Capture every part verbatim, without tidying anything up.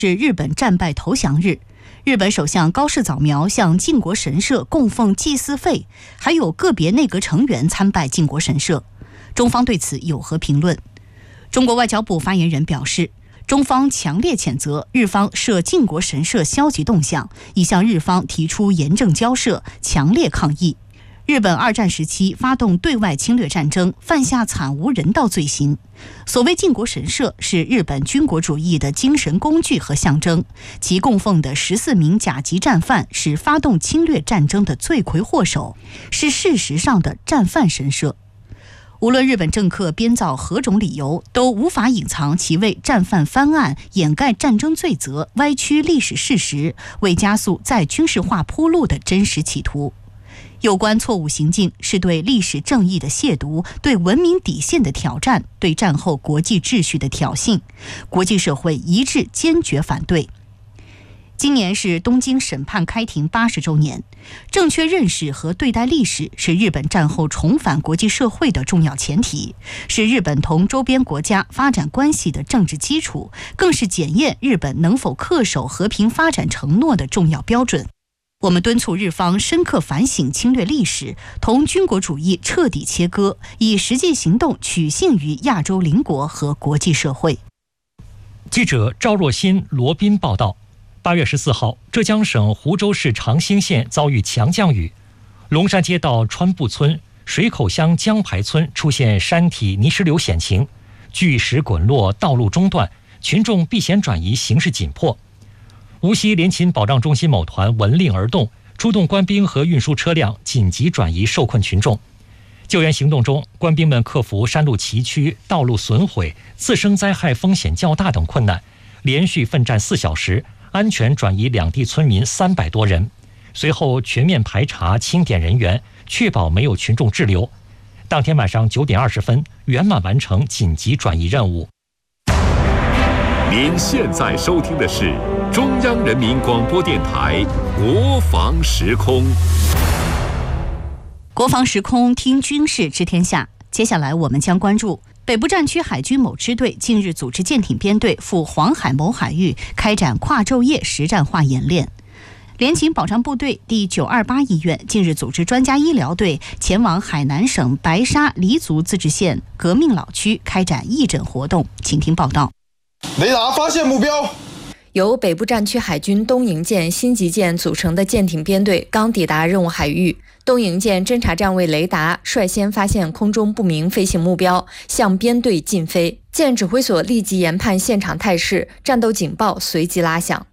是日本战败投降日。日本首相高市早苗向靖国神社供奉祭祀费，还有个别内阁成员参拜靖国神社。中方对此有何评论？中国外交部发言人表示，中方强烈谴责日方涉靖国神社消极动向，已向日方提出严正交涉，强烈抗议。日本二战时期发动对外侵略战争，犯下惨无人道罪行。所谓靖国神社是日本军国主义的精神工具和象征，其供奉的十四名甲级战犯是发动侵略战争的罪魁祸首，是事实上的战犯神社。无论日本政客编造何种理由，都无法隐藏其为战犯翻案、掩盖战争罪责、歪曲历史事实、为加速再军事化铺路的真实企图。有关错误行径是对历史正义的亵渎，对文明底线的挑战，对战后国际秩序的挑衅，国际社会一致坚决反对。今年是东京审判开庭八十周年，正确认识和对待历史是日本战后重返国际社会的重要前提，是日本同周边国家发展关系的政治基础，更是检验日本能否恪守和平发展承诺的重要标准。我们敦促日方深刻反省侵略历史，同军国主义彻底切割，以实际行动取信于亚洲邻国和国际社会。 记者赵若欣、罗宾报道。八月十四号，浙江省湖州市长兴县遭遇强降雨，龙山街道川埠村、水口乡江排村出现山体泥石流险情，巨石滚落，道路中断，群众避险转移，形势紧迫。无锡联勤保障中心某团闻令而动，出动官兵和运输车辆紧急转移受困群众。救援行动中，官兵们克服山路崎岖、道路损毁、次生灾害风险较大等困难，连续奋战四小时，安全转移两地村民三百多人。随后全面排查清点人员，确保没有群众滞留。当天晚上九点二十分，圆满完成紧急转移任务。 您现在收听的是中央人民广播电台国防时空。 国防时空，听军事知天下。接下来我们将关注北部战区海军某支队近日组织舰艇编队赴黄海某海域开展跨昼夜实战化演练。联勤保障部队第九二八医院近日组织专家医疗队前往海南省白沙黎族自治县革命老区开展义诊活动，请听报道。 雷达发现目标。 由北部战区海军东营舰、新级舰组成的舰艇编队刚抵达任务海域，东营舰侦察站位雷达率先发现空中不明飞行目标，向编队近飞。舰指挥所立即研判现场态势，战斗警报随即拉响。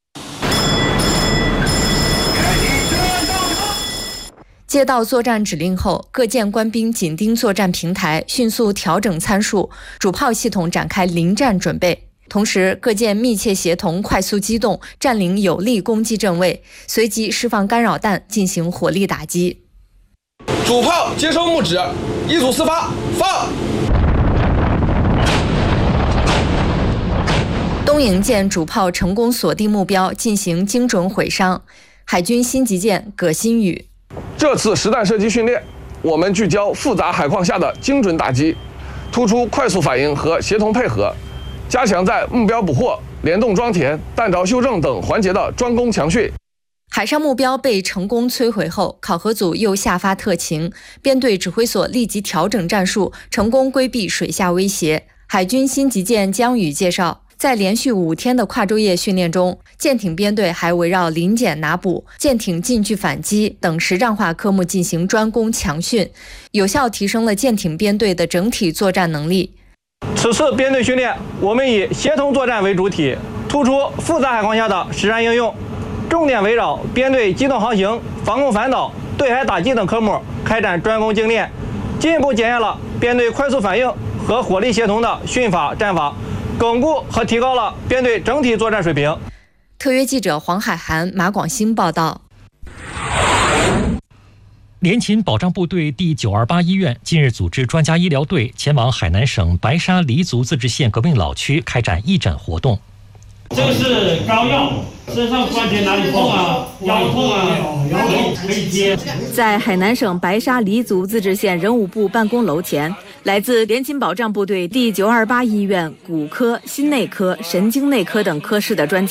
接到作战指令后，各舰官兵紧盯作战平台，迅速调整参数，主炮系统展开临战准备。同时，各舰密切协同，快速机动，占领有利攻击阵位，随即释放干扰弹进行火力打击。 主炮接收目指，一组四发，放。 东营舰主炮成功锁定目标，进行精准毁伤。海军新级舰葛新宇。 这次实弹射击训练，我们聚焦复杂海况下的精准打击，突出快速反应和协同配合，加强在目标捕获、联动装填、弹着修正等环节的专攻强训。 海上目标被成功摧毁后，考核组又下发特勤，编队指挥所立即调整战术，成功规避水下威胁。海军新级舰江宇介绍，在连续五天的跨昼夜训练中，舰艇编队还围绕临检拿捕、舰艇近距反击等实战化科目进行专攻强训，有效提升了舰艇编队的整体作战能力。 此次编队训练，我们以协同作战为主体，突出复杂海况下的实战应用，重点围绕编队机动航行、防空反导、对海打击等科目开展专攻精练，进一步检验了编队快速反应和火力协同的训法战法，巩固和提高了编队整体作战水平。 特约记者黄海涵、马广兴报道。 联勤保障部队第九二八医院近日组织专家医疗队前往海南省白沙黎族自治县革命老区开展义诊活动。 这个是膏药，身上关节哪里痛啊？腰痛啊？腰痛可以接。 在海南省白沙黎族自治县人武部办公楼前， 来自联勤保障部队第九二八医院骨科、心内科、神经内科等科室的专家